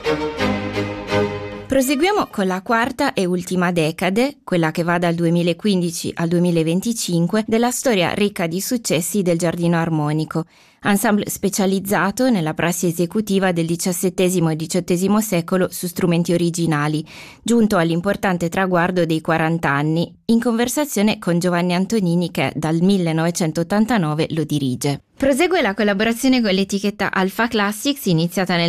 Proseguiamo con la quarta e ultima decade, quella che va dal 2015 al 2025, della storia ricca di successi del Giardino Armonico, ensemble specializzato nella prassi esecutiva del XVII e XVIII secolo su strumenti originali, giunto all'importante traguardo dei 40 anni, in conversazione con Giovanni Antonini che dal 1989 lo dirige. Prosegue la collaborazione con l'etichetta Alpha Classics iniziata nel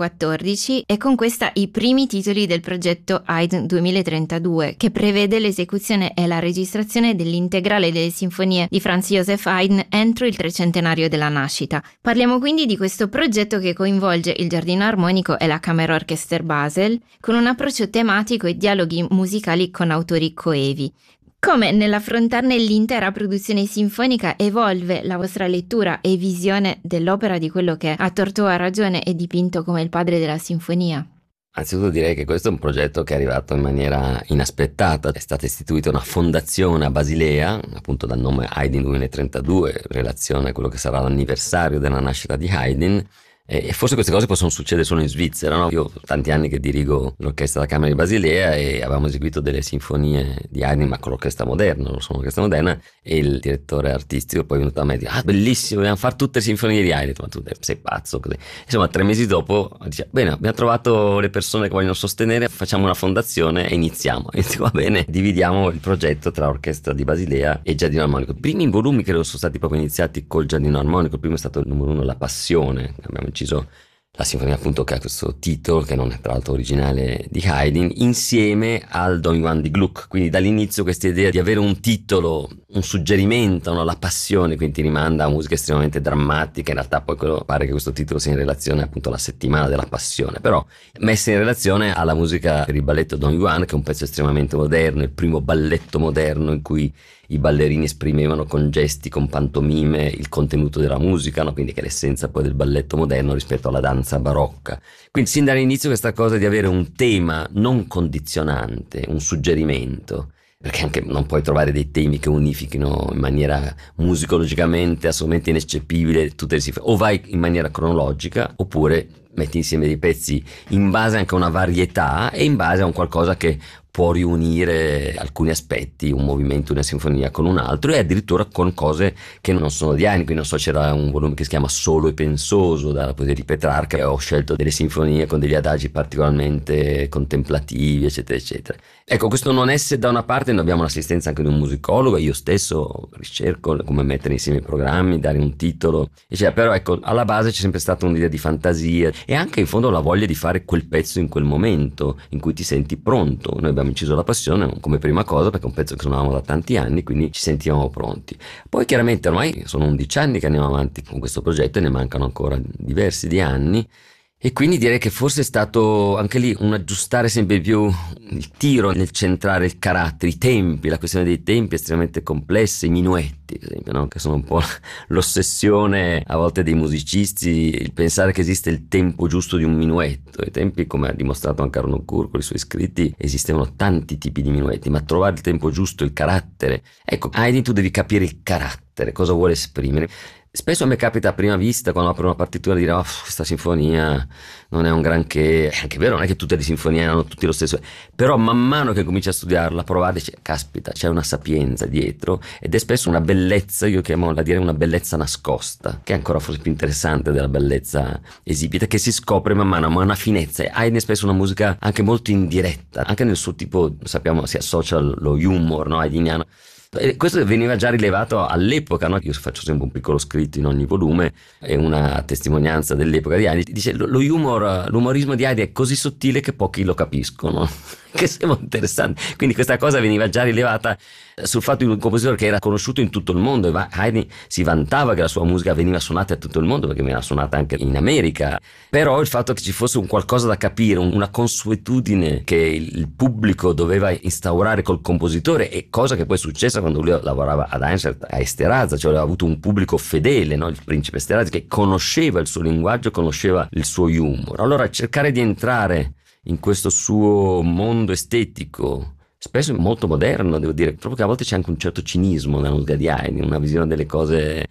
2014 e con questa i primi titoli del progetto Haydn 2032 che prevede l'esecuzione e la registrazione dell'integrale delle sinfonie di Franz Joseph Haydn entro il 300° della nascita. Parliamo quindi di questo progetto che coinvolge il Giardino Armonico e la Kammerorchester Basel con un approccio tematico e dialoghi musicali con autori coevi. Come nell'affrontarne l'intera produzione sinfonica evolve la vostra lettura e visione dell'opera di quello che a torto o a ragione è dipinto come il padre della sinfonia? Anzitutto direi che questo è un progetto che è arrivato in maniera inaspettata. È stata istituita una fondazione a Basilea, appunto dal nome Haydn 2032, in relazione a quello che sarà l'anniversario della nascita di Haydn. E forse queste cose possono succedere solo in Svizzera, no? Io ho tanti anni che dirigo l'orchestra della Camera di Basilea e avevamo eseguito delle sinfonie di Haydn, ma con l'orchestra moderna, non sono l'orchestra moderna, e il direttore artistico poi è venuto a me e dice: ah, bellissimo, dobbiamo fare tutte le sinfonie di Haydn. Ma tu sei pazzo, così. Insomma, 3 mesi dopo dice: bene, abbiamo trovato le persone che vogliono sostenere, facciamo una fondazione e iniziamo. E dico: va bene, dividiamo il progetto tra orchestra di Basilea e Giardino Armonico. I primi volumi credo sono stati proprio iniziati col Giardino Armonico. Il primo è stato il numero 1, La Passione. Abbiamo inciso la sinfonia appunto che ha questo titolo, che non è tra l'altro originale di Haydn, insieme al Don Juan di Gluck. Quindi dall'inizio questa idea di avere un titolo, un suggerimento, no? La passione, quindi ti rimanda a musica estremamente drammatica. In realtà poi pare che questo titolo sia in relazione appunto alla settimana della passione, però messa in relazione alla musica per il balletto Don Juan, che è un pezzo estremamente moderno, il primo balletto moderno in cui i ballerini esprimevano con gesti, con pantomime il contenuto della musica, no? Quindi che è l'essenza poi del balletto moderno rispetto alla danza barocca. Quindi sin dall'inizio questa cosa di avere un tema non condizionante, un suggerimento, perché anche non puoi trovare dei temi che unifichino in maniera musicologicamente assolutamente ineccepibile tutte le sinfonie. O vai in maniera cronologica oppure metti insieme dei pezzi in base anche a una varietà e in base a un qualcosa che può riunire alcuni aspetti, un movimento, una sinfonia con un altro, e addirittura con cose che non sono di anni. Quindi non so, c'era un volume che si chiama Solo e pensoso dalla poesia di Petrarca, e ho scelto delle sinfonie con degli adagi particolarmente contemplativi, eccetera eccetera. Ecco, questo non è se da una parte noi abbiamo l'assistenza anche di un musicologo, io stesso ricerco come mettere insieme i programmi, dare un titolo, eccetera. Però ecco, alla base c'è sempre stata un'idea di fantasia e anche in fondo la voglia di fare quel pezzo in quel momento in cui ti senti pronto. Noi abbiamo inciso La Passione come prima cosa perché è un pezzo che suonavamo da tanti anni, quindi ci sentivamo pronti. Poi chiaramente ormai sono 11 anni che andiamo avanti con questo progetto e ne mancano ancora diversi di anni, e quindi direi che forse è stato anche lì un aggiustare sempre più il tiro nel centrare il carattere, i tempi, la questione dei tempi estremamente complessa, i minuetti per esempio, no? Che sono un po' l'ossessione a volte dei musicisti, il pensare che esiste il tempo giusto di un minuetto. I tempi, come ha dimostrato anche Harnoncourt con i suoi scritti, esistevano tanti tipi di minuetti, ma trovare il tempo giusto, il carattere, ecco, Haydn tu devi capire il carattere, cosa vuole esprimere. Spesso a me capita a prima vista, quando apro una partitura, di dire: oh, questa sinfonia non è un granché. È anche vero, non è che tutte le sinfonie hanno tutti lo stesso, però man mano che cominci a studiarla, provate, caspita, c'è una sapienza dietro, ed è spesso una bellezza, io chiamo la dire una bellezza nascosta, che è ancora forse più interessante della bellezza esibita, che si scopre man mano, ma una finezza. E hai spesso una musica anche molto indiretta, anche nel suo tipo, sappiamo, si associa lo humor, no, haydniano. E questo veniva già rilevato all'epoca, no? Io faccio sempre un piccolo scritto in ogni volume, e una testimonianza dell'epoca di Haydn dice: lo humor, l'umorismo di Haydn è così sottile che pochi lo capiscono. Che sembra interessante. Quindi questa cosa veniva già rilevata sul fatto di un compositore che era conosciuto in tutto il mondo, e Haydn si vantava che la sua musica veniva suonata a tutto il mondo perché veniva suonata anche in America. Però il fatto che ci fosse un qualcosa da capire, una consuetudine che il pubblico doveva instaurare col compositore, e cosa che poi è successa quando lui lavorava ad Einsberg, a Esterházy, cioè aveva avuto un pubblico fedele, no? Il principe Esterházy, che conosceva il suo linguaggio, conosceva il suo humor. Allora cercare di entrare in questo suo mondo estetico, spesso molto moderno, devo dire, proprio che a volte c'è anche un certo cinismo nella musica di Haydn, una visione delle cose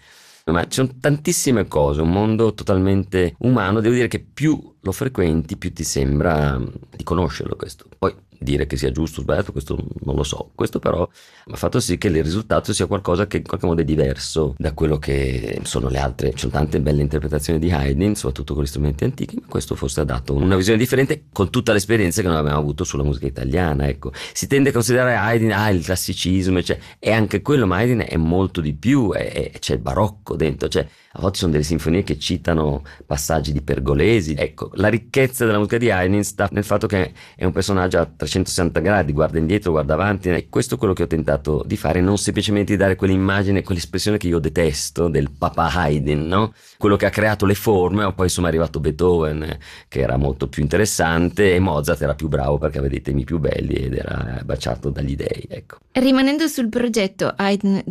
Ma ci sono tantissime cose, un mondo totalmente umano. Devo dire che più lo frequenti, più ti sembra di conoscerlo questo. Poi dire che sia giusto o sbagliato, questo non lo so. Questo però ha fatto sì che il risultato sia qualcosa che in qualche modo è diverso da quello che sono le altre. Ci sono tante belle interpretazioni di Haydn, soprattutto con gli strumenti antichi, ma questo forse ha dato una visione differente con tutta l'esperienza che noi abbiamo avuto sulla musica italiana. Ecco, si tende a considerare Haydn il classicismo, cioè, è anche quello, ma Haydn è molto di più, c'è il barocco dentro, cioè a volte ci sono delle sinfonie che citano passaggi di Pergolesi. Ecco, la ricchezza della musica di Haydn sta nel fatto che è un personaggio a 360 gradi, guarda indietro, guarda avanti, e questo è quello che ho tentato di fare, non semplicemente di dare quell'immagine, quell'espressione che io detesto del Papa Haydn, no? Quello che ha creato le forme, o poi insomma è arrivato Beethoven, che era molto più interessante, e Mozart era più bravo perché aveva dei temi più belli ed era baciato dagli dei, ecco. Rimanendo sul progetto Haydn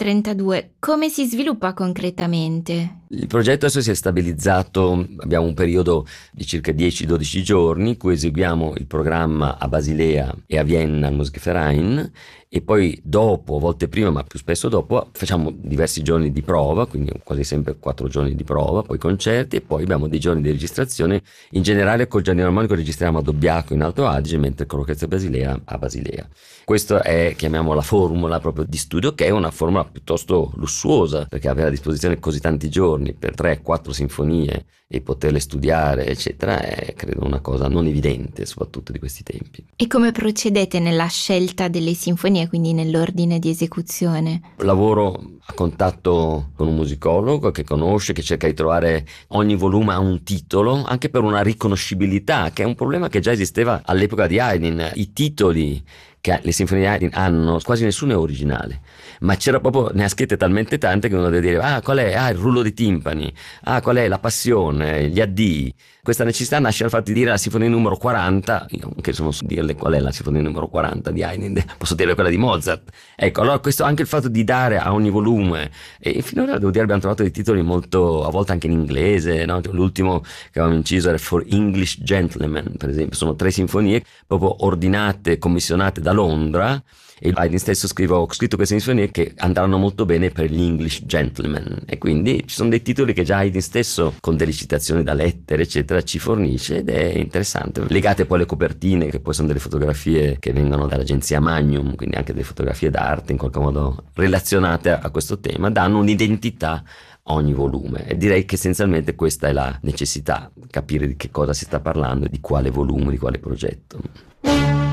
2032, come si sviluppa concretamente? Il progetto adesso si è stabilizzato, abbiamo un periodo di circa 10-12 giorni in cui eseguiamo il programma a Basilea e a Vienna al Musikverein, e poi dopo, a volte prima ma più spesso dopo, facciamo diversi giorni di prova, quindi quasi sempre 4 giorni di prova, poi concerti, e poi abbiamo dei giorni di registrazione. In generale col Giardino Armonico registriamo a Dobbiaco in Alto Adige, mentre con l'Orchestra Basilea a Basilea. Questa è, chiamiamo, la formula proprio di studio, che è una formula piuttosto lussuosa, perché avere a disposizione così tanti giorni per 3-4 sinfonie e poterle studiare eccetera è, credo, una cosa non evidente, soprattutto di questi tempi. E come procedete nella scelta delle sinfonie, quindi nell'ordine di esecuzione? Lavoro a contatto con un musicologo che conosce, che cerca di trovare, ogni volume ha un titolo, anche per una riconoscibilità, che è un problema che già esisteva all'epoca di Haydn. I titoli che le sinfonie di Haydn hanno, quasi nessuno è originale, ma c'era proprio, ne ha scritte talmente tante che uno deve dire qual è? Il rullo dei timpani, qual è la passione, gli addii. Questa necessità nasce dal fatto di dire la sinfonia numero 40, io anche se non so dirle qual è la sinfonia numero 40 di Haydn, posso dirle quella di Mozart. Ecco, allora questo, anche il fatto di dare a ogni volume, e finora devo dire abbiamo trovato dei titoli molto, a volte anche in inglese, no? L'ultimo che avevamo inciso era For English Gentlemen, per esempio, sono 3 sinfonie proprio ordinate, commissionate da Londra, e Haydn stesso ho scritto queste sinfonie che andranno molto bene per gli English Gentlemen, e quindi ci sono dei titoli che già Haydn stesso, con delle citazioni da lettere eccetera, ci fornisce, ed è interessante, legate poi alle copertine, che poi sono delle fotografie che vengono dall'agenzia Magnum, quindi anche delle fotografie d'arte in qualche modo relazionate a questo tema, danno un'identità a ogni volume, e direi che essenzialmente questa è la necessità, capire di che cosa si sta parlando, di quale volume, di quale progetto.